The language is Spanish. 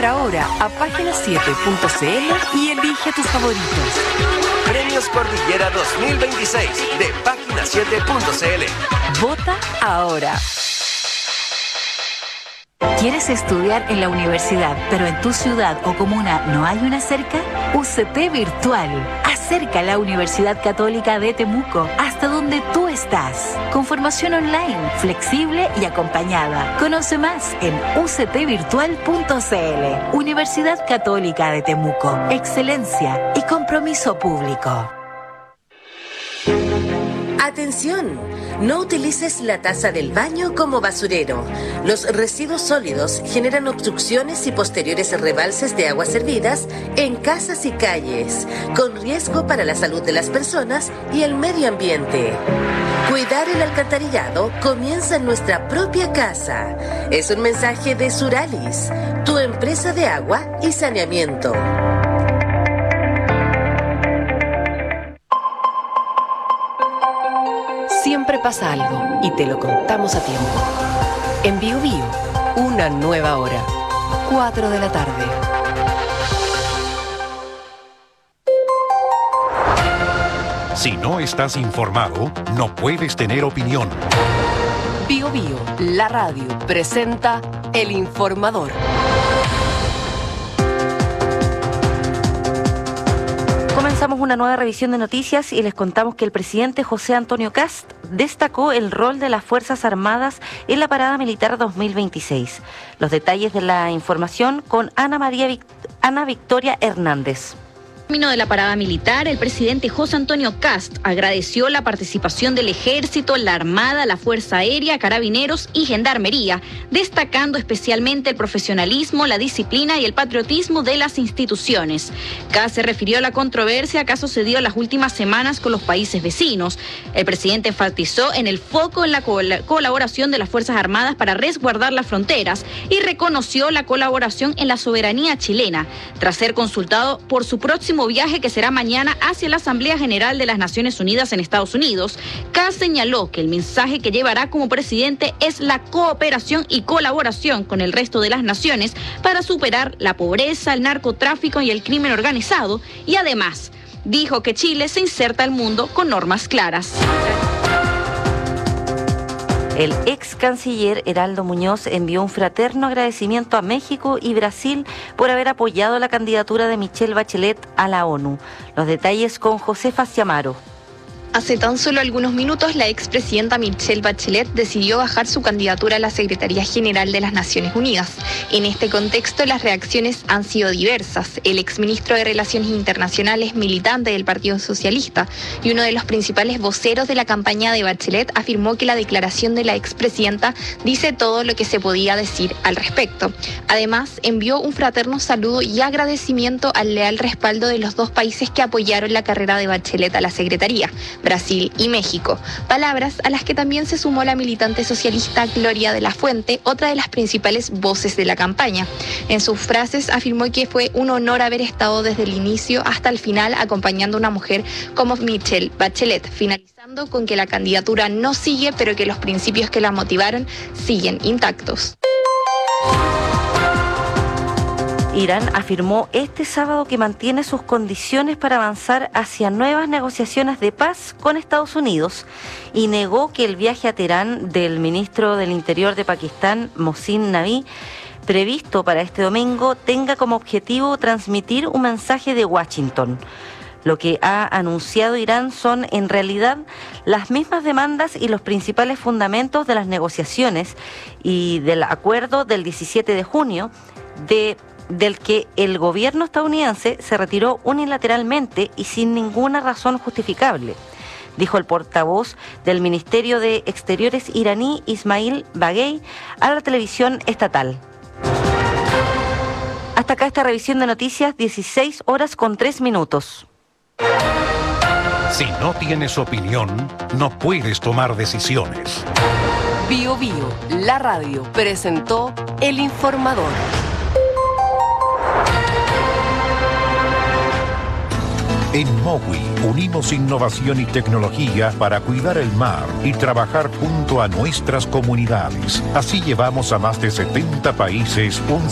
Entra ahora a página7.cl y elige tus favoritos. Premios Cordillera 2026 de página7.cl. Vota ahora. ¿Quieres estudiar en la universidad, pero en tu ciudad o comuna no hay una cerca? UCT Virtual. Acerca la Universidad Católica de Temuco hasta donde tú estás. Con formación online, flexible y acompañada. Conoce más en uctvirtual.cl. Universidad Católica de Temuco. Excelencia y compromiso público. ¡Atención! No utilices la taza del baño como basurero. Los residuos sólidos generan obstrucciones y posteriores rebalses de aguas servidas en casas y calles, con riesgo para la salud de las personas y el medio ambiente. Cuidar el alcantarillado comienza en nuestra propia casa. Es un mensaje de Suralis, tu empresa de agua y saneamiento. Siempre pasa algo y te lo contamos a tiempo. En Bio Bio, una nueva hora. 4 de la tarde. Si no estás informado, no puedes tener opinión. Bio Bio, la radio, presenta El Informador. Comenzamos una nueva revisión de noticias y les contamos que el presidente José Antonio Kast destacó el rol de las Fuerzas Armadas en la Parada Militar 2026. Los detalles de la información con Ana Victoria Hernández. Término de la parada militar, el presidente José Antonio Kast agradeció la participación del Ejército, la Armada, la Fuerza Aérea, Carabineros y Gendarmería, destacando especialmente el profesionalismo, la disciplina y el patriotismo de las instituciones. Kast se refirió a la controversia que ha sucedido en las últimas semanas con los países vecinos. El presidente enfatizó en el foco en la colaboración de las Fuerzas Armadas para resguardar las fronteras y reconoció la colaboración en la soberanía chilena, tras ser consultado por su próximo viaje que será mañana hacia la Asamblea General de las Naciones Unidas en Estados Unidos. Kast señaló que el mensaje que llevará como presidente es la cooperación y colaboración con el resto de las naciones para superar la pobreza, el narcotráfico y el crimen organizado, y además dijo que Chile se inserta al mundo con normas claras. El ex canciller Heraldo Muñoz envió un fraterno agradecimiento a México y Brasil por haber apoyado la candidatura de Michelle Bachelet a la ONU. Los detalles con Josefa Ciamaro. Hace tan solo algunos minutos, la expresidenta Michelle Bachelet decidió bajar su candidatura a la Secretaría General de las Naciones Unidas. En este contexto, las reacciones han sido diversas. El exministro de Relaciones Internacionales, militante del Partido Socialista y uno de los principales voceros de la campaña de Bachelet, afirmó que la declaración de la expresidenta dice todo lo que se podía decir al respecto. Además, envió un fraterno saludo y agradecimiento al leal respaldo de los dos países que apoyaron la carrera de Bachelet a la Secretaría, Brasil y México. Palabras a las que también se sumó la militante socialista Gloria de la Fuente, otra de las principales voces de la campaña. En sus frases afirmó que fue un honor haber estado desde el inicio hasta el final acompañando a una mujer como Michelle Bachelet, finalizando con que la candidatura no sigue, pero que los principios que la motivaron siguen intactos. Irán afirmó este sábado que mantiene sus condiciones para avanzar hacia nuevas negociaciones de paz con Estados Unidos y negó que el viaje a Teherán del ministro del Interior de Pakistán, Mohsin Naqvi, previsto para este domingo, tenga como objetivo transmitir un mensaje de Washington. Lo que ha anunciado Irán son, en realidad, las mismas demandas y los principales fundamentos de las negociaciones y del acuerdo del 17 de junio del que el gobierno estadounidense se retiró unilateralmente y sin ninguna razón justificable, dijo el portavoz del Ministerio de Exteriores iraní, Ismail Baghei, a la televisión estatal. Hasta acá esta revisión de noticias, 16:03. Si no tienes opinión, no puedes tomar decisiones. Bio Bio, la radio, presentó El Informador. En MOWI unimos innovación y tecnología para cuidar el mar y trabajar junto a nuestras comunidades. Así llevamos a más de 70 países un